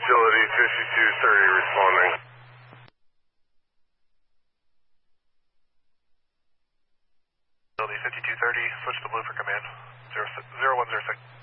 Agility 5230 responding. Agility 5230, switch to blue for command. 0106.